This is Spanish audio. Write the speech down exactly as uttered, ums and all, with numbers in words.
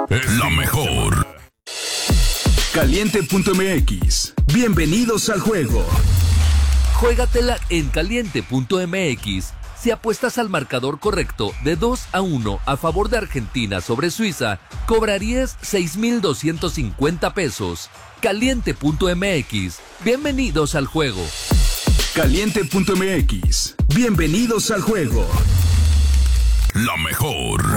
es la mejor. Caliente punto m x. Bienvenidos al juego. Juégatela en caliente punto m x. Si apuestas al marcador correcto de dos a uno a favor de Argentina sobre Suiza, cobrarías seis mil doscientos cincuenta pesos. Caliente punto m x. Bienvenidos al juego. Caliente punto m x. Bienvenidos al juego. La mejor.